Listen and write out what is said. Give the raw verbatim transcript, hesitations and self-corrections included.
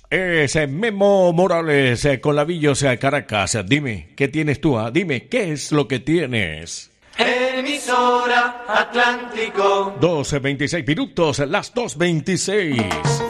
Es eh, Memo Morales eh, con Lavillos eh, Caracas. Dime, ¿qué tienes tú? Ah? Dime, ¿qué es lo que tienes? Emisora Atlántico. doce veintiséis minutos, las dos veintiséis.